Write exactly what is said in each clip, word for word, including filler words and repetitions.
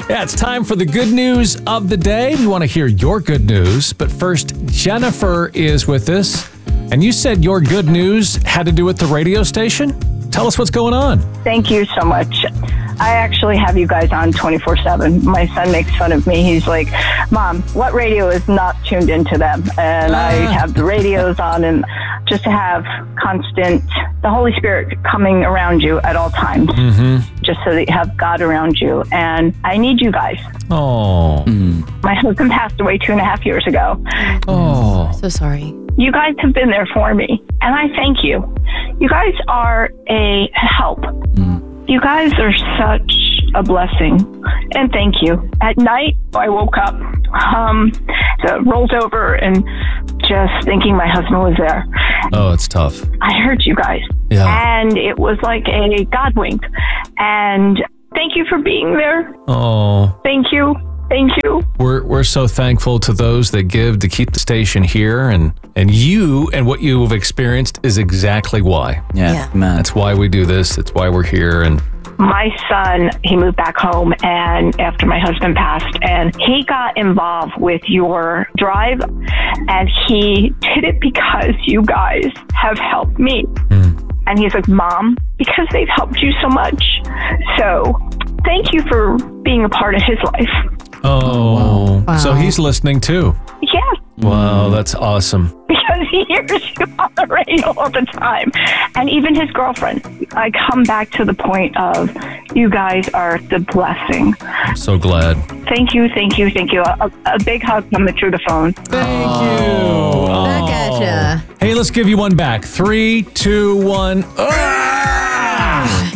Yeah, it's time for the good news of the day. We want to hear your good news. But first, Jennifer is with us. And you said your good news had to do with the radio station? Tell us what's going on. Thank you so much. I actually have you guys on twenty-four seven. My son makes fun of me. He's like, Mom, what radio is not tuned into them? And I have the radios on, and just to have constant, the Holy Spirit coming around you at all times, mm-hmm. just so that you have God around you. And I need you guys. Oh. Mm. My husband passed away two and a half years ago. Oh. So sorry. You guys have been there for me, and I thank you. You guys are a help. Mm. You guys are such a blessing, and thank you. At night, I woke up, um, so rolled over, and just thinking my husband was there. Oh, it's tough. I heard you guys, yeah. and it was like a God wink. And thank you for being there. Oh, thank you. Thank you. We're we're so thankful to those that give to keep the station here, and and you and what you have experienced is exactly why. Yeah, Yeah. man. That's why we do this. That's why we're here. And My son, he moved back home and after my husband passed, and he got involved with your drive, and he did it because you guys have helped me. Mm. And he's like, Mom, because they've helped you so much. So thank you for being a part of his life. Oh, wow. So he's listening too. Yes. Wow, that's awesome. Because he hears you on the radio all the time. And even his girlfriend. I come back to the point of you guys are the blessing. I'm so glad. Thank you, thank you, thank you. A, a big hug coming through the phone. Thank you. Back at ya. Hey, let's give you one back. Three, two, one. Ah!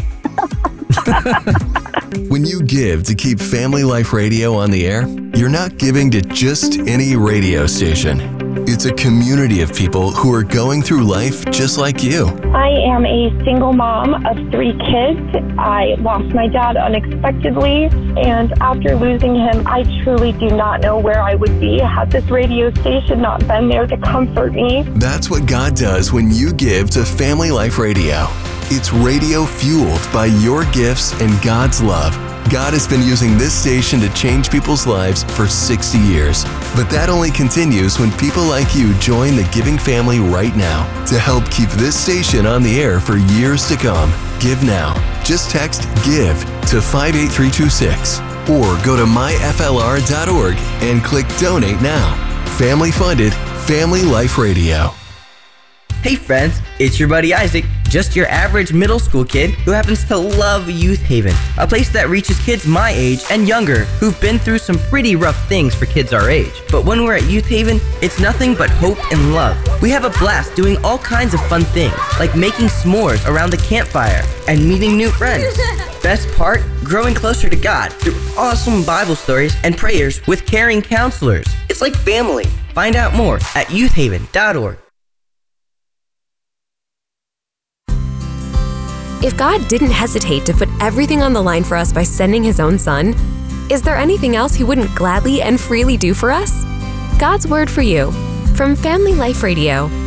When you give to keep Family Life Radio on the air, you're not giving to just any radio station. It's a community of people who are going through life just like you. I am a single mom of three kids. I lost my dad unexpectedly, and after losing him, I truly do not know where I would be had this radio station not been there to comfort me. That's what God does when you give to Family Life Radio. It's radio fueled by your gifts and God's love. God has been using this station to change people's lives for sixty years. But that only continues when people like you join the giving family right now to help keep this station on the air for years to come. Give now. Just text GIVE to five eight three two six or go to my f l r dot org and click Donate Now. Family funded, Family Life Radio. Hey friends, it's your buddy Isaac, just your average middle school kid who happens to love Youth Haven, a place that reaches kids my age and younger who've been through some pretty rough things for kids our age. But when we're at Youth Haven, it's nothing but hope and love. We have a blast doing all kinds of fun things, like making s'mores around the campfire and meeting new friends. Best part, growing closer to God through awesome Bible stories and prayers with caring counselors. It's like family. Find out more at youth haven dot org. If God didn't hesitate to put everything on the line for us by sending his own son, is there anything else he wouldn't gladly and freely do for us? God's word for you from Family Life Radio.